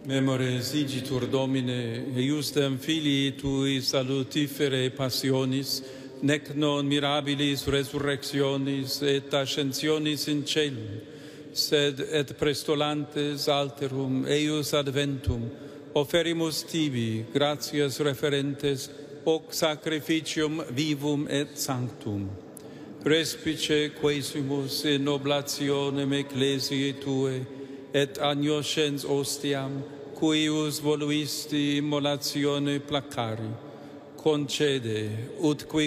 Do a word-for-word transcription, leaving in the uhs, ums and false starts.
Memores igitur Domine, eiusdem filii tui salutifere passionis, nec non mirabilis resurrectionis et ascensionis in celum, sed et prestolantes alterum eius adventum, oferimus tibi gratias referentes hoc sacrificium vivum et sanctum. Respice quaesimus in oblationem ecclesiae Tue, et agnoscens ostiam, cuius voluisti immolatione placari, concede, ut qui